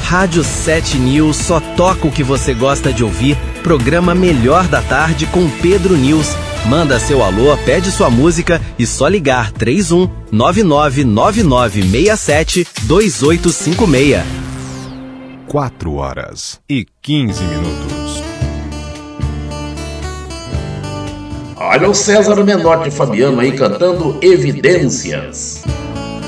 Rádio 7 News só toca o que você gosta de ouvir. Programa Melhor da Tarde com Pedro News. Manda seu alô, pede sua música e só ligar 31 999967 2856. 4h15. Olha o César Menotti e Fabiano aí cantando Evidências.